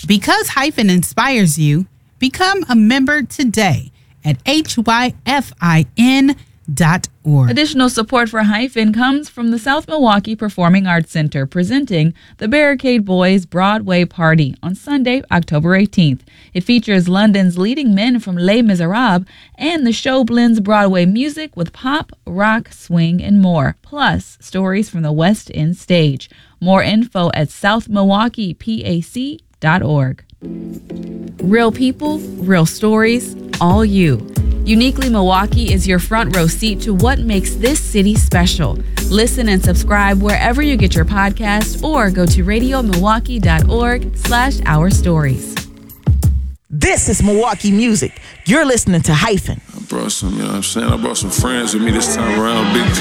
Because Hyphen inspires you, become a member today at hyfin.org. Additional support for Hyphen comes from the South Milwaukee Performing Arts Center presenting the Barricade Boys Broadway Party on Sunday, October 18th. It features London's leading men from Les Miserables, and the show blends Broadway music with pop, rock, swing, and more, plus stories from the West End stage. More info at southmilwaukeepac.org. Real people, real stories, all you. Uniquely Milwaukee is your front row seat to what makes this city special. Listen and subscribe wherever you get your podcasts or go to radiomilwaukee.org/our stories. This is Milwaukee Music. You're listening to Hyphen. I brought some, I brought some friends with me this time around. Big P